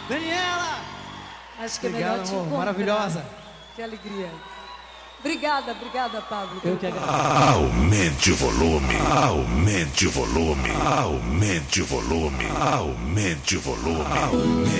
Daniela! Acho que é Obrigado, melhor te amor. encontrar. Maravilhosa. Que alegria. Obrigada, Pablo. Eu que agradeço. Aumente o volume, aumente o volume, aumente o volume, aumente o volume.